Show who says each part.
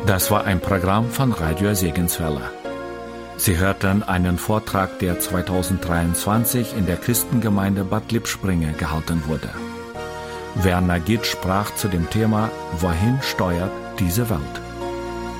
Speaker 1: Das war ein Programm von Radio Segenswelle. Sie hörten einen Vortrag, der 2023 in der Christengemeinde Bad Lippspringe gehalten wurde. Werner Gitt sprach zu dem Thema: Wohin steuert diese Welt?